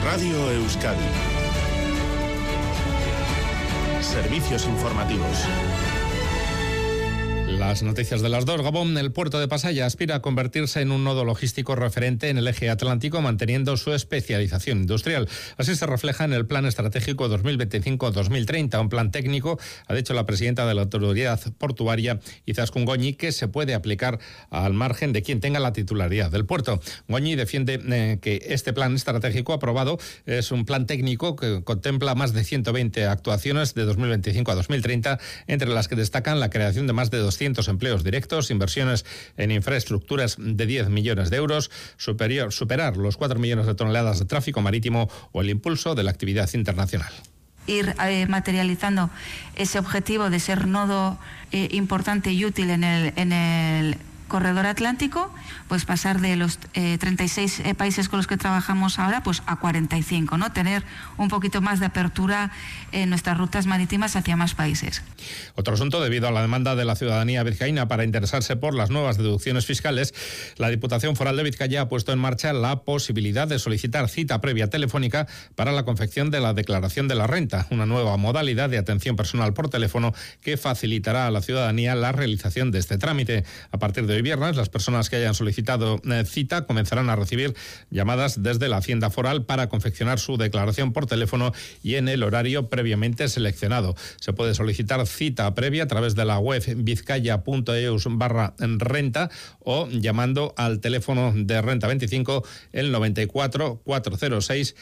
Radio Euskadi. Servicios informativos. Las noticias de las 2. Gabón, el puerto de Pasaia aspira a convertirse en un nodo logístico referente en el eje atlántico, manteniendo su especialización industrial. Así se refleja en el Plan Estratégico 2025-2030, un plan técnico, ha dicho la presidenta de la Autoridad Portuaria, Izaskun Goñi, que se puede aplicar al margen de quien tenga la titularidad del puerto. Goñi defiende que este plan estratégico aprobado es un plan técnico que contempla más de 120 actuaciones de 2025 a 2030, entre las que destacan la creación de más de 200 empleos directos, inversiones en infraestructuras de 10 millones de euros, superar los 4 millones de toneladas de tráfico marítimo o el impulso de la actividad internacional. Ir materializando ese objetivo de ser nodo importante y útil en el corredor atlántico, pues pasar de los 36 países con los que trabajamos ahora pues a 45, ¿no? Tener un poquito más de apertura en nuestras rutas marítimas hacia más países. Otro asunto, debido a la demanda de la ciudadanía vizcaína para interesarse por las nuevas deducciones fiscales, la Diputación Foral de Vizcaya ha puesto en marcha la posibilidad de solicitar cita previa telefónica para la confección de la declaración de la renta, una nueva modalidad de atención personal por teléfono que facilitará a la ciudadanía la realización de este trámite. A partir de hoy viernes, las personas que hayan solicitado cita comenzarán a recibir llamadas desde la Hacienda Foral para confeccionar su declaración por teléfono y en el horario previamente seleccionado. Se puede solicitar cita previa a través de la web vizcaya.eus/renta o llamando al teléfono de Renta 25 el 94 406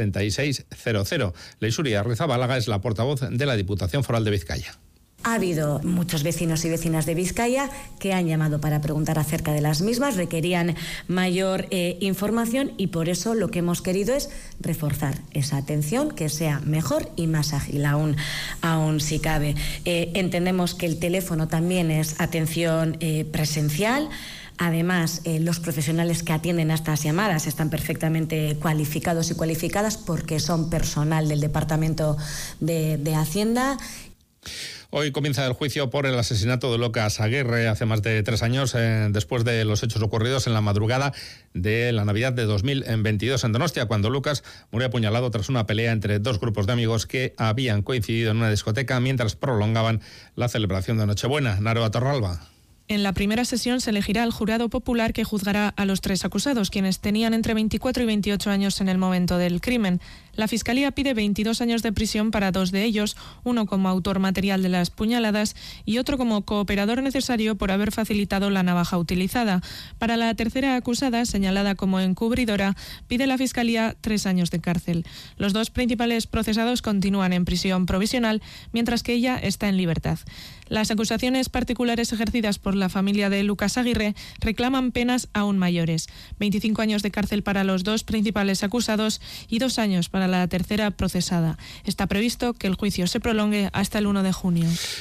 6600. Leisuria Rizabalaga es la portavoz de la Diputación Foral de Vizcaya. Ha habido muchos vecinos y vecinas de Vizcaya que han llamado para preguntar acerca de las mismas, requerían mayor información y por eso lo que hemos querido es reforzar esa atención, que sea mejor y más ágil aún si cabe. Entendemos que el teléfono también es atención presencial. Además, los profesionales que atienden a estas llamadas están perfectamente cualificados y cualificadas porque son personal del Departamento de Hacienda. Hoy comienza el juicio por el asesinato de Lucas Aguirre hace más de 3 años, después de los hechos ocurridos en la madrugada de la Navidad de 2022 en Donostia, cuando Lucas murió apuñalado tras una pelea entre dos grupos de amigos que habían coincidido en una discoteca mientras prolongaban la celebración de Nochebuena. Naro Torralba. En la primera sesión se elegirá el jurado popular que juzgará a los 3 acusados, quienes tenían entre 24 y 28 años en el momento del crimen. La Fiscalía pide 22 años de prisión para 2 de ellos, uno como autor material de las puñaladas y otro como cooperador necesario por haber facilitado la navaja utilizada. Para la tercera acusada, señalada como encubridora, pide la Fiscalía 3 años de cárcel. Los 2 principales procesados continúan en prisión provisional, mientras que ella está en libertad. Las acusaciones particulares ejercidas por la familia de Lucas Aguirre reclaman penas aún mayores: 25 años de cárcel para los 2 principales acusados y 2 años para la tercera procesada. Está previsto que el juicio se prolongue hasta el 1 de junio.